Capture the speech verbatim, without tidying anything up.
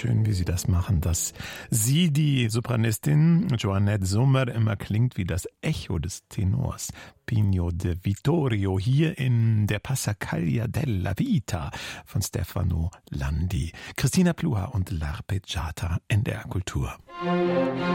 schön, wie Sie das machen, dass Sie, die Sopranistin Joannette Sommer, immer klingt wie das Echo des Tenors Pino de Vittorio hier in der Passacaglia della Vita von Stefano Landi. Christina Pluha und L'Arpeggiata, N D R Kultur.